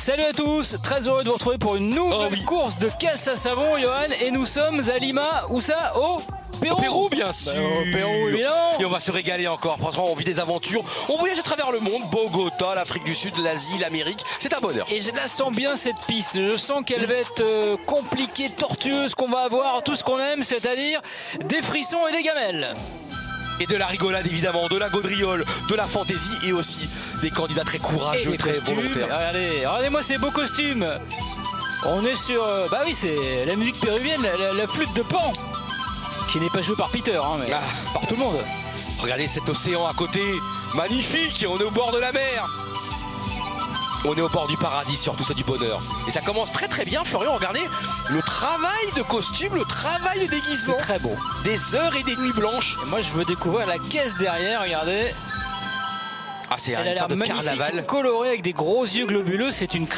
Salut à tous, très heureux de vous retrouver pour une nouvelle course de caisse à savon, Johan. Et nous sommes à Lima, où ça? Au Pérou. Au Pérou, bien sûr. Au Pérou, évidemment. Et on va se régaler encore. Franchement, on vit des aventures. On voyage à travers le monde. Bogota, l'Afrique du Sud, l'Asie, l'Amérique. C'est un bonheur. Et je la sens bien, cette piste. Je sens qu'elle va être compliquée, tortueuse, qu'on va avoir tout ce qu'on aime, c'est-à-dire des frissons et des gamelles. Et de la rigolade, évidemment, de la gaudriole, de la fantaisie et aussi des candidats très courageux, très volontaires. Regardez-moi ces beaux costumes. On est sur... bah oui, c'est la musique péruvienne, la flûte de Pan. Qui n'est pas jouée par Peter, hein, mais par tout le monde. Regardez cet océan à côté, magnifique, on est au bord de la mer. On est au bord du paradis, surtout c'est du bonheur. Et ça commence très très bien, Florian, regardez le travail de costume, le travail de déguisement. C'est très beau. Des heures et des nuits blanches. Et moi je veux découvrir la caisse derrière, regardez. Ah, c'est une Elle a sorte l'air de magnifique, carnaval. colorée avec des gros yeux globuleux, c'est une